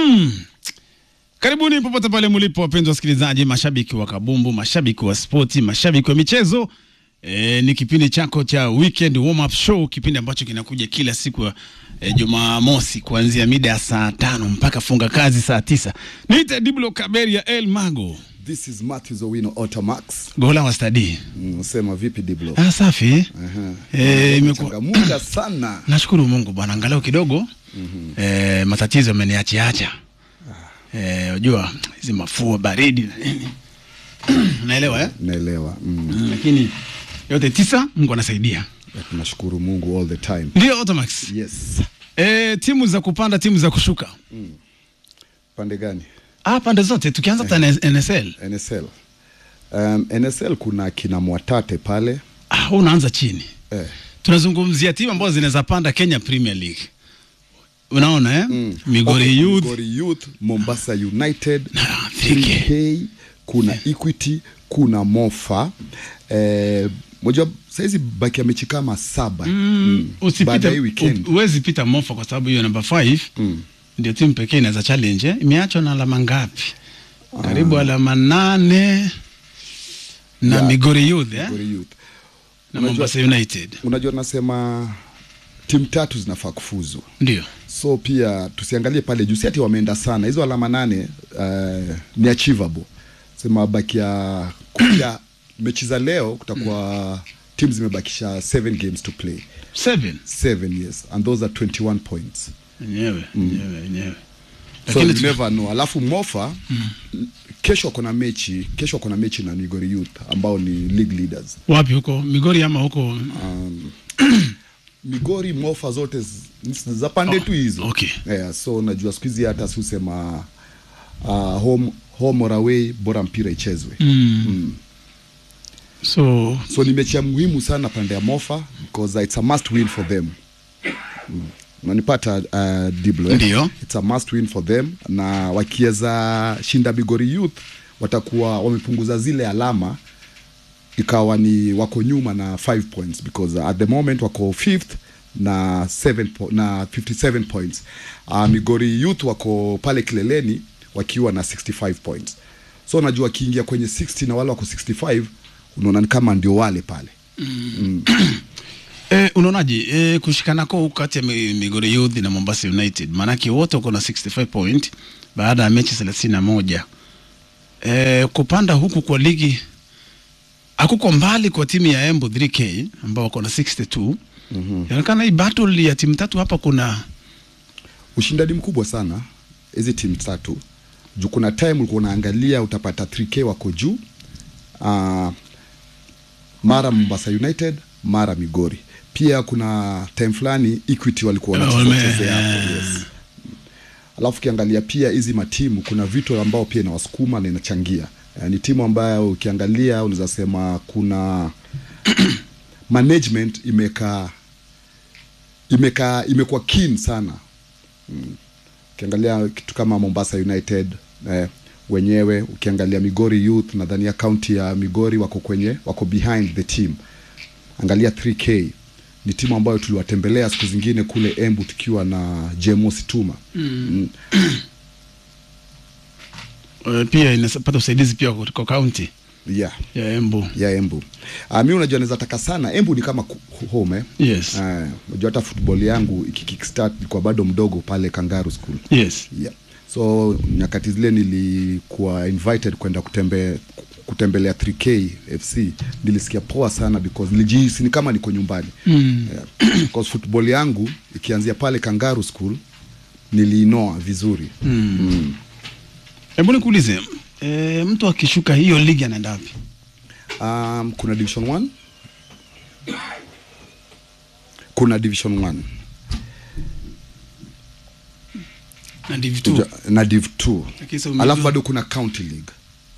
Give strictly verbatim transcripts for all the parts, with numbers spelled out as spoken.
Mm. Karibuni popote pale mlipo wapenzi wasikilizaji, mashabiki wa kabumbu, mashabiki wa spoti, mashabiki wa michezo. E, ni kipindi chako cha weekend warm up show, kipindi ambacho kinakuja kila siku ya e, Jumamosi kuanzia mida saa tano mpaka funga kazi saa tisa. Niite Diblo Kaberia El Mago. This is Matthews Owino Automax. Gola wa study. Unasema mm, vipi Diblo? Ah, safi. Aha. Eh, imekuwa muda sana. Nashukuru Mungu bwana, angalau kidogo. Mhm. Eh, matatizo yameniacha acha. Eh, unajua hizi mafua baridi na nini. Unaelewa eh? Naelewa. Mm. Lakini yote tisa Mungu anasaidia. Tunashukuru Mungu all the time. Ndio Automax. Yes. Eh, timu za kupanda, timu za kushuka. Mm. Pande gani? Ah, pande zote tukianza hata eh. N S L. N S L. Um, N S L kuna kina Mwatate pale. Ah, unaanza chini. Eh. Tunazungumzia timu ambazo zinaweza panda Kenya Premier League. Unaona eh? Mm. Migori okay, Youth, Migori Youth, Mombasa United, three K, kuna Equity, kuna Mofa. Eh, moja saizi baki ya mechi kama saba. Mm. Mm. Usipite uwezi pita Mofa kwa sababu hiyo number five. Mm. Ndio timu pekee inaweza challenge eh? Imeachwa na alama ngapi? Ah. Karibu alama nane na yeah. Migori Youth eh? Migori Youth. Na Mombasa United. Unajua nasema timu tatu zinafaa kufuzu. Ndio. So pia tusiangalie pale juu, si ati wameenda sana. Hizo alama nane uh, ni achievable. Sema baki ya kuja mechi za leo kutakuwa mm. teams zimebakisha seven games to play. Seven? Seven, yes. And those are twenty-one points. Nyewe, mm. nyewe, nyewe. So you never know. Alafu Mofa, mm. kesho kuna mechi, kesho kuna mechi na Migori Youth ambao ni league leaders. Wapi huko? Migori ama huko? Um, Migori, Mofa zote za pande oh, tu hizo. Okay. Yeah, so najua siku hizi hata susema uh, home home or away bora mpira ichezwe. Mm. Mm. So so ni mechi ya muhimu sana pande ya Mofa because uh, it's a must win for them. Mm. Unanipata uh, Diblo eh? It's a must win for them, na wakiweza shinda Migori Youth watakuwa wamepunguza zile alama, ikawa ni wako nyuma na five points because uh, at the moment wako fifth na seven po na fifty-seven points. Uh, Migori Youth wako pale kileleni wakiwa na sixty-five points. So unajua kiingia kwenye sixty na wale wako sixty-five, unaona kama ndio wale pale. Mm. Mm. Eh, unaonaje eh, kushikana kwa kati ya Migori Youth na Mombasa United? Manake wote wako na sixty-five point baada ya mechi thelathini na moja. Eh, kupanda huku kwa ligi hakuko mbali kwa timu ya Embu three K ambao wako na sixty-two. Mhm. Inaonekana hii battle ya timu tatu hapa kuna ushindani mkubwa sana hizi timu tatu. Juu kuna time ulikuwa unaangalia utapata three K wako juu. Uh, mara Mombasa United, mara Migori. Pia kuna time fulani Equity walikuwa wanachezea hapo. Yes. Alafu kiangalia pia hizi matimu kuna vitu ambao pia inawasukuma na inachangia. Ni timu ambayo ukiangalia unaweza sema kuna management imeka imeka imekuwa keen sana. Mm. Ukiangalia kitu kama Mombasa United eh, wenyewe, ukiangalia Migori Youth nadhani ya county ya Migori wako kwenye wako behind the team. Angalia three K ni timu ambayo tuliwatembelea siku zingine kule Embu tukiwa na Jemo Situma. Mm. Mm. Uh, pia inapata usaidizi pia kwa county. Yeah. Ya Embu. Ya Embu. Ah, mimi unajua naweza taka sana Embu ni kama home eh. Yes. Ah, unajua hata football yangu ikikickstart ilikuwa bado mdogo pale Kangaroo School. Yes. Yeah. So nyakati zile nilikuwa invited kwenda kutembe kutembelea three K F C, nilisikia poa sana because nilijihisi ni kama niko nyumbani. Mm. Yeah. Because football yangu ikianzia pale Kangaroo School niliinoa vizuri. Mm. Mm. Hebu nikuulize, e, mtu akishuka hiyo ligi anaenda wapi? Um, kuna Division one. Kuna Division one. Na Div two. Na Div two. Alafu bado kuna County League.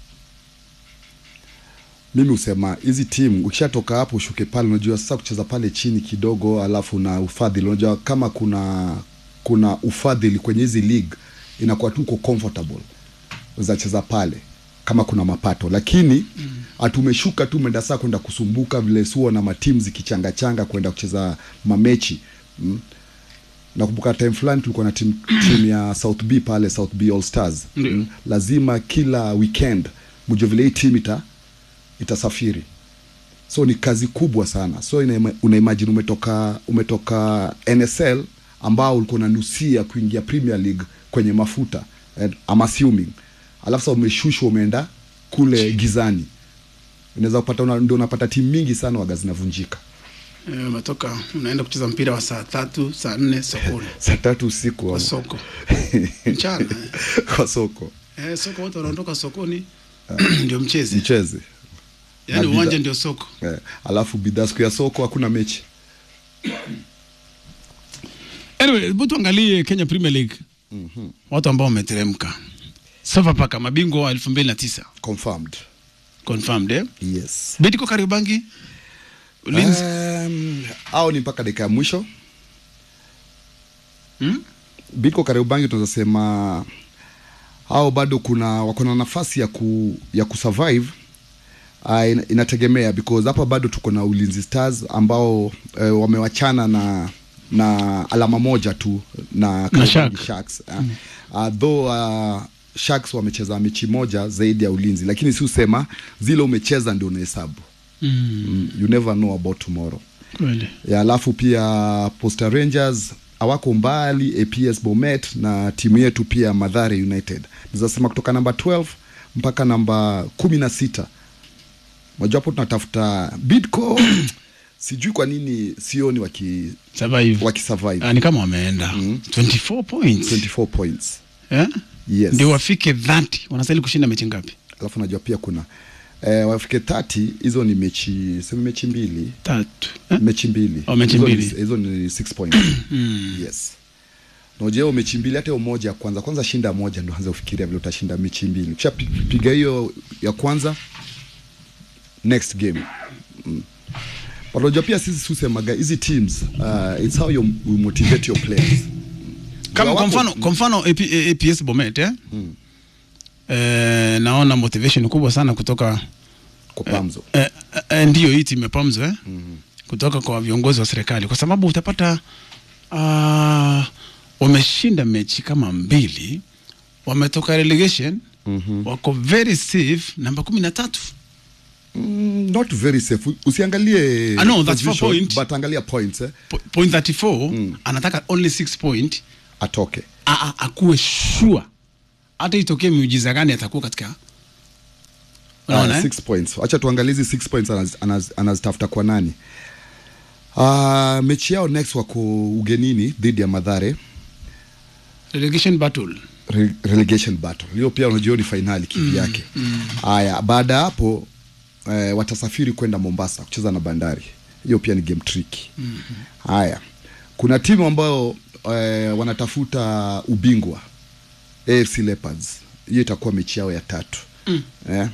Mimi usema hizi timu ukishatoka hapo ushuke pale, unajua sasa kucheza pale chini kidogo, alafu na ufadhili. Unajua kama kuna kuna ufadhili kwenye hizi league inakuwa tu uko comfortable unaweza cheza pale kama kuna mapato, lakini atumeshuka mm. tu umeenda saa kwenda kusumbuka vile suo na matimu zikichanga changa kwenda kucheza mamechi. Mm. nakumbuka time fulani tulikuwa na team, team ya South B pale, South B All Stars. Mm. Lazima kila weekend mjue vile hii team ita itasafiri, so ni kazi kubwa sana. So ina, una imagine umetoka umetoka N S L ambao ulikuwa unanusia kuingia Premier League kwenye mafuta, and I'm assuming, alafu sasa umeshushwa umeenda kule gizani, unaweza kupata una, ndio unapata timu mingi sana waga zinavunjika. Eh, umetoka unaenda kucheza mpira wa saa tatu saa nne sokoni. Saa tatu usiku kwa soko mchana kwa soko eh, soko watu wanaondoka sokoni ndio mcheze mcheze yani uwanja ndio soko eh, alafu bidhaa siku ya soko hakuna mechi. Anyway, butu angalie Kenya Premier League. Mhm. Watu ambao wameteremka. Sofapaka mabingwa wa elfu mbili na tisa. Confirmed. Confirmed, eh? Yes. Bidco Kariobangi. Ulinzi. Um, au ni mpaka dakika ya mwisho. Hmm? Bidco Kariobangi tunaweza sema hao bado kuna wako na nafasi ya ku ya kusurvive. Uh, inategemea because hapa bado tuko na Ulinzi Stars ambao uh, wamewachana na na alama moja tu na Shark. Sharks. Uh, mm. uh, though uh, Sharks wamecheza mechi moja zaidi ya Ulinzi, lakini si usema zile umecheza ndio unahesabu. Mm. Mm, you never know about tomorrow. Kweli. Ya alafu pia Posta Rangers hawako mbali, A P S Bomet na timu yetu pia Mathare United. Naweza sema kutoka namba twelve mpaka namba kumi na sita. Moja hapo tunatafuta Bidco. Sijui kwa nini sioni waki survive waki survive. Ah, ni kama wameenda mm. twenty-four points. twenty-four points. Eh? Yes. Ndio wafike thirty. Wanastahili kushinda mechi ngapi? Alafu najua pia kuna eh, wafike thirty, hizo ni mechi sema mechi mbili. Tatu. Eh? Mechi mbili. Oh, mechi mbili. Hizo ni six points. Mm. Yes. Na ujeo mechi mbili hata moja ya kwanza kwanza shinda moja ndio anza kufikiria vile utashinda mechi mbili. Kisha piga hiyo ya kwanza next game. Mm. But unajua pia sisi tusemaga hizi teams uh, it's how you motivate your players. Kama kwa mfano kwa mfano A P S Bomet eh? Mm. Eh, naona motivation kubwa sana kutoka kwa Pamzo. Eh, eh, eh, ndio hii timu ya Pamzo eh? Mm. Kutoka kwa viongozi wa serikali kwa sababu utapata uh, wameshinda mechi kama mbili, wametoka relegation, mm-hmm. wako very safe namba kumi na tatu. Mm, not very safe. Usiangalie I know that's four point, but angalia points eh. Po point thirty-four. Mm. Anataka only six point atoke. A a akuwe sure. Hata itokee miujiza gani atakuwa katika. Unaona uh, six points. Acha tuangalie hizi six points anazitafuta anaz, anaz kwa nani. Ah uh, mechi yao next wako ugenini dhidi ya Mathare. Relegation battle. Re relegation battle. Hiyo pia unajua ni finali kivyake. Haya, mm, mm. Baada hapo eh, watasafiri kwenda Mombasa kucheza na Bandari. Hiyo pia ni game tricky. Haya. Mm -hmm. Kuna timu ambayo eh, wanatafuta ubingwa, A F C Leopards. Hiyo itakuwa mechi yao ya tatu. Mm. Eh.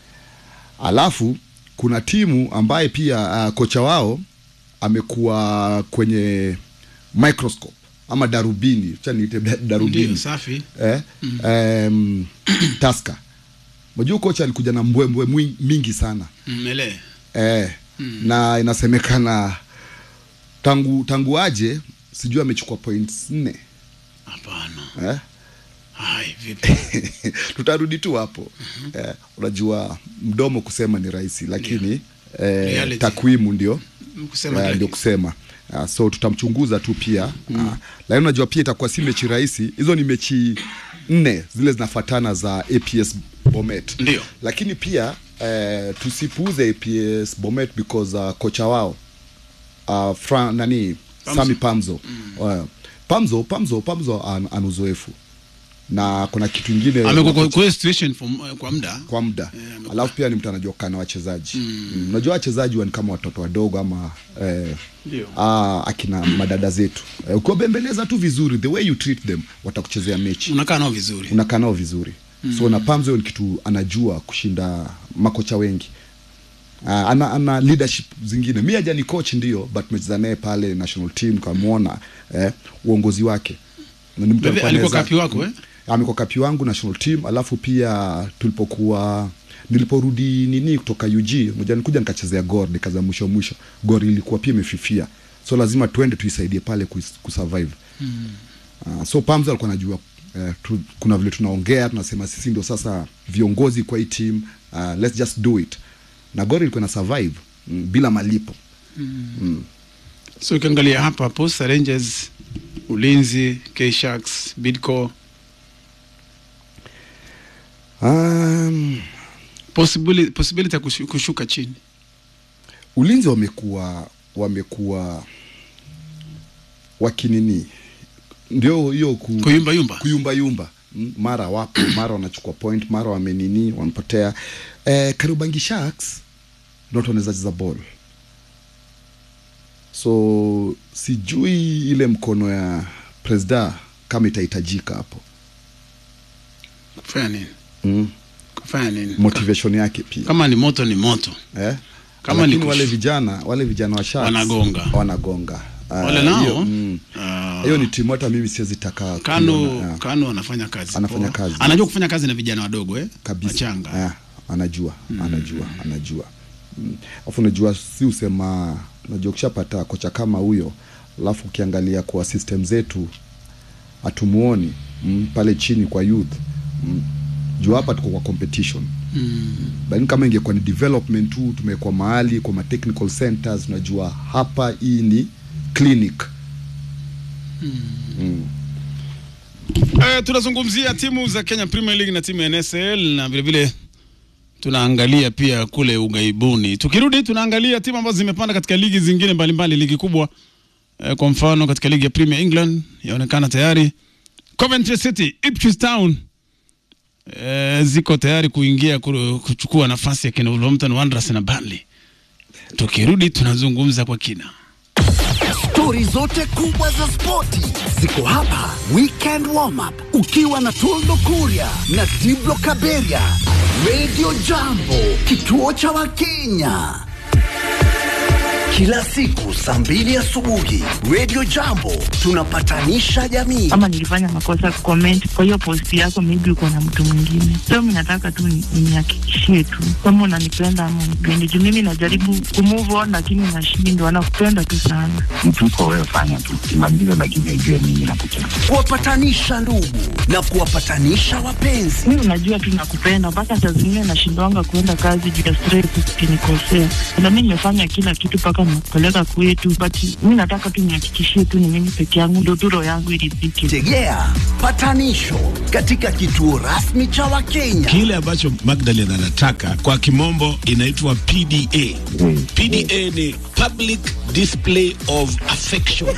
Alafu kuna timu ambaye pia uh, kocha wao amekuwa kwenye microscope ama darubini, acha niite darubini. Ndio safi. Eh? Mm. Um, Tusker. Mjua kocha alikuja na mbwembwe mingi sana. Mele. Eh. Mm. Na inasemekana tangu tangu aje sijui amechukua points nne. Hapana. Eh? Hai vipi? Tutarudi tu hapo. Mm-hmm. Eh, unajua mdomo kusema ni rahisi lakini yeah. eh, takwimu ndio kusema eh, ndio kusema. Uh, so tutamchunguza tu pia. Mm. Uh, lakini unajua pia itakuwa si mechi rahisi. Hizo ni mechi nne zile zinafuatana za A P S Bomet. Ndio. Lakini pia eh, tusipuuze A P S Bomet because uh, kocha wao uh, Fran nani Pamzo. Sami Pamzo. Mm. Uh, Pamzo Pamzo Pamzo an, an uzoefu. Na kuna kitu kingine amekuwa kwa situation from, uh, kwa muda kwa muda yeah, alafu pia ni mtu anajua kana wachezaji. Mm. Unajua mm, wachezaji ni kama watoto wadogo ama eh, ah, akina madada zetu. Eh, ukobembeleza tu vizuri the way you treat them watakuchezea mechi. Unakaa nao vizuri. Unakaa nao vizuri. Mm. So na Pamzo ni kitu anajua kushinda makocha wengi. Uh, ana ana leadership zingine. Mimi haja ni coach ndio but tumecheza naye pale national team kamaona eh, uongozi wake. Ni mtu alikuwa kapi wako eh? Amekuwa kapi wangu national team, alafu pia tulipokuwa niliporudi nini kutoka U G, mmoja nikuja nikachezea Gor nikaza mwisho mwisho. Gor ilikuwa pia imefifia. So lazima twende tuisaidie pale kusurvive. mm. uh, so Pamzo alikuwa anajua uh, tu, kuna vile tunaongea tunasema sisi ndio sasa viongozi kwa hii team, uh, let's just do it, na Gor ilikuwa na survive mm, bila malipo mm. Mm. So ukiangalia hapa Posta Rangers, Ulinzi, K-Sharks, Bidco, um, possibility possibility kushu, kushuka chini. Ulinzi wamekuwa wamekuwa wakinini ndio hiyo ku, kuyumba yumba kuyumba yumba mm, mara wapo mara wanachukua point, mara wamenini wanapotea. eh, Kariobangi Sharks not wanaweza cheza ball, so sijui ile mkono ya presida kama itahitajika hapo kufanya nini mm. kufanya nini motivation yake pia, kama ni moto ni moto eh kama ni wale vijana wale vijana wa Sharks wanagonga wanagonga uh, wale nao hiyo mm, uh, ni timu hata mimi siwezi taka Kano uh, Kano anafanya kazi anafanya oh. kazi anajua kufanya kazi na vijana wadogo eh kabisa wachanga yeah, anajua mm. anajua anajua mm. Afu unajua si usema unajua ukishapata kocha kama huyo alafu ukiangalia kwa system zetu atumuoni mm, pale chini kwa youth mm, juu hapa tuko kwa competition mm. Bali kama ingekuwa ni development tu tumekuwa mahali kwa ma technical centers unajua hapa hii ni clinic mm. Mm. Eh, tunazungumzia timu za Kenya Premier League na timu ya N S L na vile vile tunaangalia pia kule ugaibuni. Tukirudi tunaangalia timu ambazo zimepanda katika ligi zingine mbalimbali, ligi kubwa. Eh, kwa mfano katika ligi ya Premier England yaonekana tayari Coventry City, Ipswich Town eh, ziko tayari kuingia kuchukua nafasi ya Wolverhampton Wanderers na Burnley. Tukirudi tunazungumza kwa kina. Stori zote kubwa za spoti ziko hapa. Weekend warm up ukiwa na Toldo Kuria na Diblo Kaberia. Radio Jambo, kituo cha Wakenya. Kila siku saa mbili asubuhi Radio Jambo tunapatanisha jamii. Kama nilifanya makosa comment kwa hiyo post yako, maybe uko na mtu mwingine. So mimi nataka tu nihakikishie tu kama unanipenda ama unipendi. Juu mimi najaribu kumove on lakini nashindwa. Nakupenda tu sana. Mtu uko wewe fanya tu kimaliza, lakini ujue mimi nakupenda. Kuwapatanisha ndugu na kuwapatanisha wapenzi. Mimi najua tu nakupenda, mpaka saa zingine nashindwanga kuenda kazi juu ya stress ukinikosea. Na mimi nimefanya kila kitu paka nakupeleka kwetu, but mimi nataka tu nihakikishie tu ni mimi peke yangu ndio duro yangu ilipike. Tegea patanisho katika kituo rasmi cha Wakenya. Kile ambacho Magdalena anataka kwa kimombo inaitwa P D A. Mm. P D A ni public display of affection.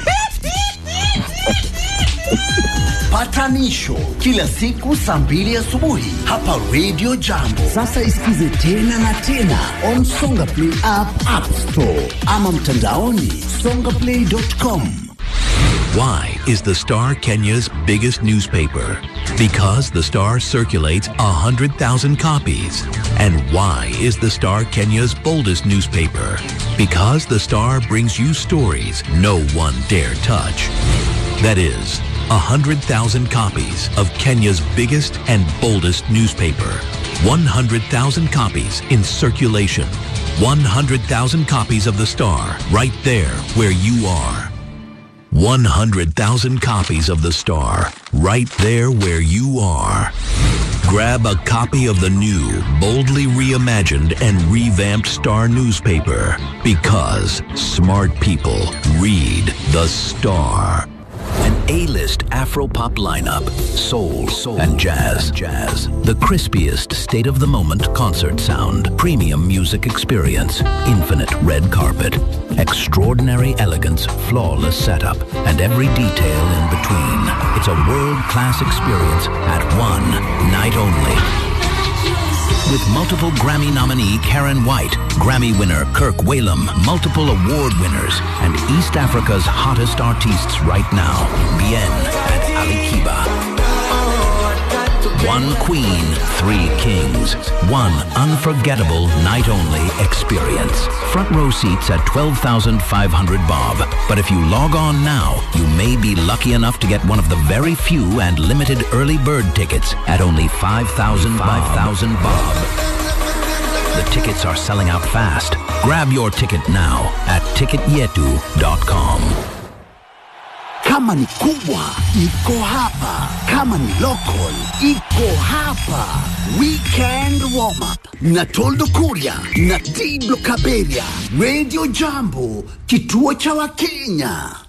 Patanisho kila siku saa mbili asubuhi hapa Radio Jambo. Sasa isikize tena na tena on Songa Play app, App Store ama mtandaoni songa play dot com. Why is the Star Kenya's biggest newspaper? Because the Star circulates one hundred thousand copies. And why is the Star Kenya's boldest newspaper? Because the Star brings you stories no one dare touch. That is, one hundred thousand copies of Kenya's biggest and boldest newspaper. one hundred thousand copies in circulation. one hundred thousand copies of the Star right there where you are. one hundred thousand copies of the Star right there where you are. Grab a copy of the new, boldly reimagined and revamped Star newspaper, because smart people read the Star. An A-list Afro-pop lineup, soul, soul and jazz, jazz. The crispiest state-of-the-moment concert sound, premium music experience, infinite red carpet, extraordinary elegance, flawless setup, and every detail in between. It's a world-class experience at one night only. With multiple Grammy nominee Karen White, Grammy winner Kirk Whalum, multiple award winners, and East Africa's hottest artists right now, Bien and Ali Kiba. One queen, three kings. One unforgettable night-only experience. Front row seats at twelve thousand five hundred bob. But if you log on now, you may be lucky enough to get one of the very few and limited early bird tickets at only five thousand bob. The tickets are selling out fast. Grab your ticket now at ticket yetu dot com. Kama ni kubwa, iko hapa. Kama ni local, iko hapa. Weekend warm up na Toldo Kuria na Diblo Kaberia. Radio Jambo, kituo cha Wakenya.